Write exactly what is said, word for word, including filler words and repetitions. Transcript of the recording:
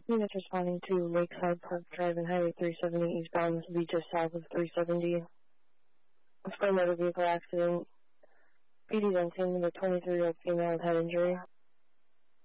Units responding to Lakeside Park Drive and Highway three seventy eastbound. This will be just south of three seventy. For a motor vehicle accident. P D's on scene with a twenty-three-year-old female with head injury.